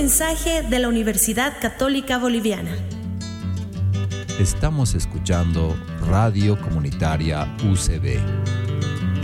mensaje de la Universidad Católica Boliviana. Estamos escuchando Radio Comunitaria UCB.